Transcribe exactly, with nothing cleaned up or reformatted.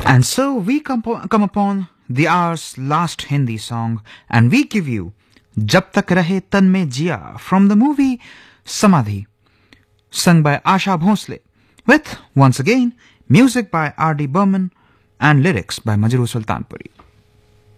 And so we come, come upon the hour's last Hindi song, and we give you Jab Tak Rahe Tan Mein Jiya from the movie Samadhi, sung by Asha Bhosle, with, once again, music by R D Burman and lyrics by Majrooh Sultanpuri.